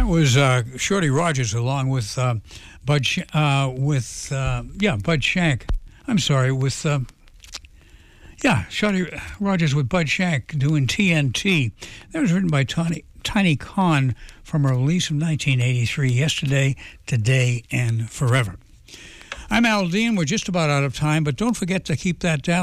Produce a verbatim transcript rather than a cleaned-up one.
was uh, Shorty Rogers along with uh, Bud, Sh- uh, with uh, yeah, Bud Shank. I'm sorry, with uh, yeah, Shorty Rogers with Bud Shank doing T N T. That was written by Tiny Tiny Khan from a release of nineteen eighty-three. Yesterday, Today, and Forever. I'm Al Dean. We're just about out of time, but don't forget to keep that down.